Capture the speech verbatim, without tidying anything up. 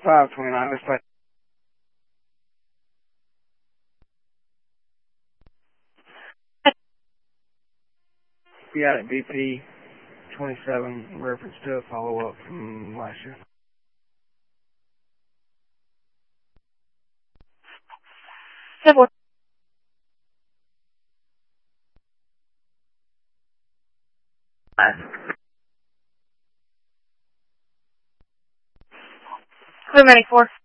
five twenty-nine, let's play. We got it, B P twenty-seven, reference to a follow-up from last year. Several. Clear Medic four.